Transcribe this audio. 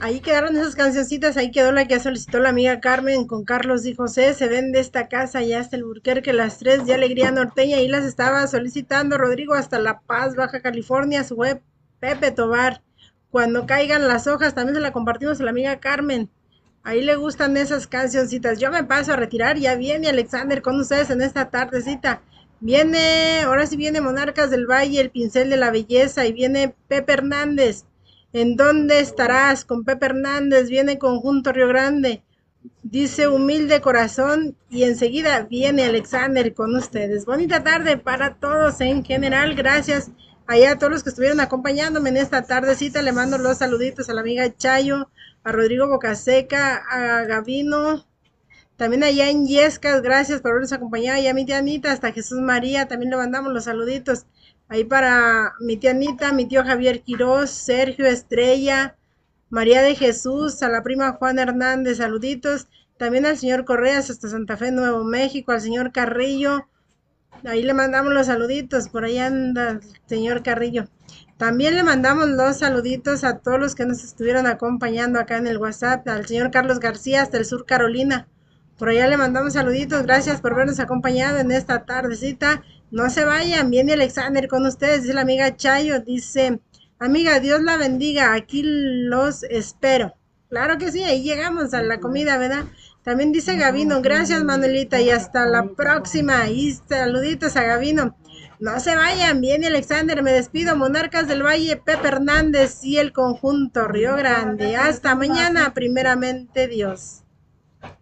Ahí quedaron esas cancioncitas, ahí quedó la que solicitó la amiga Carmen con Carlos y José. Se vende esta casa ya hasta el Burquerque, las tres de Alegría Norteña. Ahí las estaba solicitando Rodrigo hasta La Paz, Baja California, su web Pepe Tobar. Cuando caigan las hojas, también se la compartimos a la amiga Carmen. Ahí le gustan esas cancioncitas. Yo me paso a retirar, ya viene Alexander con ustedes en esta tardecita. Viene, ahora sí viene Monarcas del Valle, el pincel de la belleza, y viene Pepe Hernández. ¿En dónde estarás? Con Pepe Hernández, viene Conjunto Río Grande. Dice humilde corazón y enseguida viene Alexander con ustedes. Bonita tarde para todos en general. Gracias allá a todos los que estuvieron acompañándome en esta tardecita. Le mando los saluditos a la amiga Chayo, a Rodrigo Bocaseca, a Gavino, también allá en Yescas, gracias por habernos acompañado. Y a mi tía Anita, hasta Jesús María, también le mandamos los saluditos. Ahí para mi tía Anita, mi tío Javier Quirós, Sergio Estrella, María de Jesús, a la prima Juana Hernández, saluditos. También al señor Correas, hasta Santa Fe, Nuevo México, al señor Carrillo. Ahí le mandamos los saluditos, por ahí anda el señor Carrillo. También le mandamos los saluditos a todos los que nos estuvieron acompañando acá en el WhatsApp, al señor Carlos García hasta el sur Carolina. Por allá le mandamos saluditos, gracias por vernos acompañado en esta tardecita. No se vayan, viene Alexander con ustedes, dice la amiga Chayo, dice, amiga, Dios la bendiga, aquí los espero. Claro que sí, ahí llegamos a la comida, ¿verdad? También dice Gavino, gracias Manuelita y hasta la próxima. Y saluditos a Gavino. No se vayan, viene Alexander, me despido. Monarcas del Valle, Pepe Hernández y el conjunto Río Grande. Hasta mañana, primeramente Dios.